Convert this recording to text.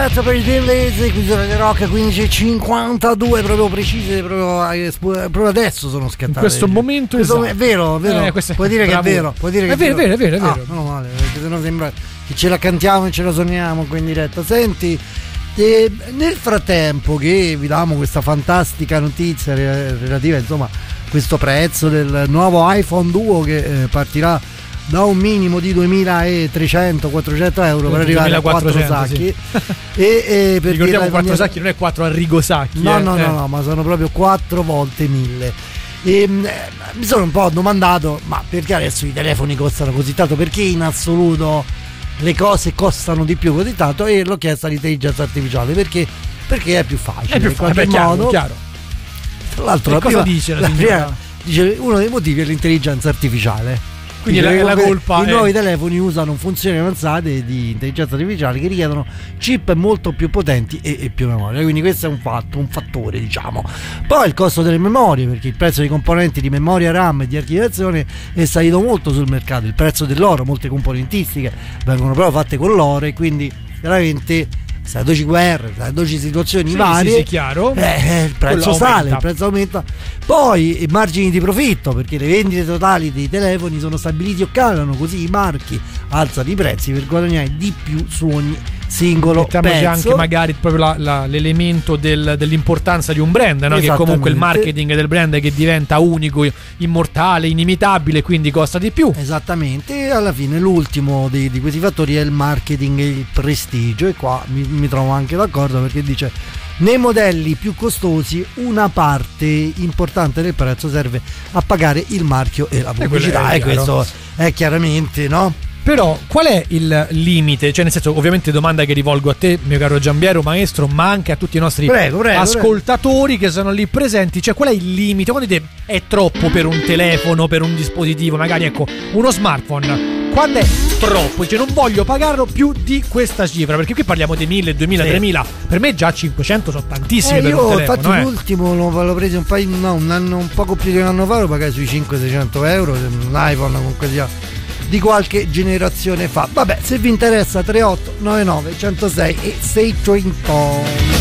Perfetto per il Dinley, qui sulla Rock 15:52, proprio precise, proprio adesso sono scattate. In questo momento è vero, puoi dire che è vero, è vero. Ah, no, male, perché sennò sembra che ce la cantiamo e ce la suoniamo qui in diretta. Senti, nel frattempo che vi diamo questa fantastica notizia relativa, insomma, a questo prezzo del nuovo iPhone Duo che partirà da un minimo di 2.300-400 euro per arrivare a 4 sacchi. Sì. Per ricordiamo 4 sacchi, non è 4 arrigosacchi. No, ma sono proprio 4 volte 1000. E mi sono un po' domandato, ma perché adesso i telefoni costano così tanto? Perché in assoluto le cose costano di più così tanto? E l'ho chiesto all'intelligenza artificiale perché è più facile. È più facile, in qualche modo. Chiaro. Tra l'altro, cosa dice la signora? Dice uno dei motivi è l'intelligenza artificiale. Quindi la colpa i nuovi telefoni usano funzioni avanzate di intelligenza artificiale che richiedono chip molto più potenti e più memoria, quindi questo è un fattore, diciamo. Poi il costo delle memorie, perché il prezzo dei componenti di memoria RAM e di archiviazione è salito molto sul mercato, il prezzo dell'oro, molte componentistiche vengono proprio fatte con l'oro e quindi veramente 12 guerre, 12 situazioni varie, sì, chiaro. Il prezzo sale, il prezzo aumenta. Poi i margini di profitto, perché le vendite totali dei telefoni sono stabiliti o calano, così i marchi alzano i prezzi per guadagnare di più su ogni singolo mettiamoci pezzo. Anche magari proprio l'elemento dell'importanza di un brand, no? Che comunque il marketing del brand che diventa unico, immortale, inimitabile, quindi costa di più. Esattamente. E alla fine l'ultimo di questi fattori è il marketing e il prestigio, e qua mi trovo anche d'accordo, perché dice: nei modelli più costosi una parte importante del prezzo serve a pagare il marchio e la pubblicità, e questo è chiaramente, no? Però qual è il limite? Cioè, nel senso, ovviamente domanda che rivolgo a te, mio caro Giambiero, maestro, ma anche a tutti i nostri ascoltatori che sono lì presenti. Cioè, qual è il limite? Quando dite è troppo per un telefono, per un dispositivo, magari ecco, uno smartphone, quando è troppo? Cioè, non voglio pagarlo più di questa cifra, perché qui parliamo di 1.000, 2.000, 3.000. Per me già 500 sono tantissimi per un telefono. Infatti l'ultimo l'ho preso un poco più di un anno fa, lo pagai sui 500-600 euro, un iPhone comunque sia di qualche generazione fa. Vabbè, se vi interessa 3899 106 e 600.